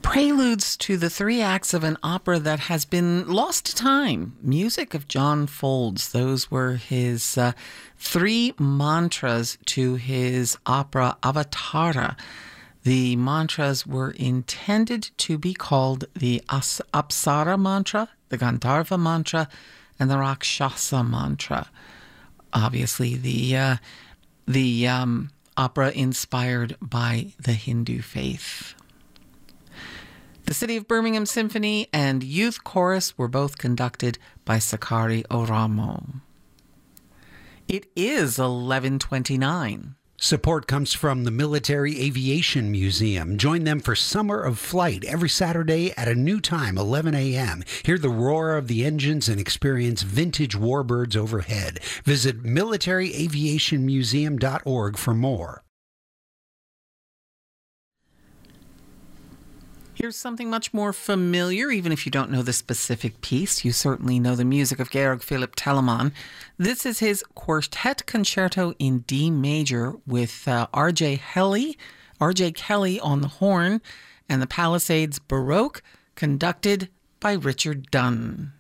Preludes to the three acts of an opera that has been lost to time. Music of John Folds. Those were his three mantras to his opera Avatara. The mantras were intended to be called the Apsara mantra, the Gandharva mantra, and the Rakshasa mantra. Obviously, the opera inspired by the Hindu faith. The City of Birmingham Symphony and Youth Chorus were both conducted by Sakari Oramo. It is 11:29. Support comes from the Military Aviation Museum. Join them for Summer of Flight every Saturday at a new time, 11 a.m. Hear the roar of the engines and experience vintage warbirds overhead. Visit militaryaviationmuseum.org for more. Here's something much more familiar, even if you don't know the specific piece. You certainly know the music of Georg Philipp Telemann. This is his Quartet Concerto in D major with R.J. Kelly on the horn, and the Palisades Baroque, conducted by Richard Dunn.